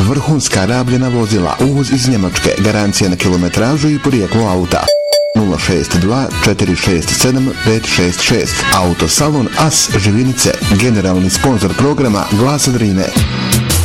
vrhunska rabljena vozila, uvoz iz Njemačke, garancija na kilometražu i porijeklo auta. 062 467 566. Autosalon As Živinice, generalni sponzor programa Glasa Drine.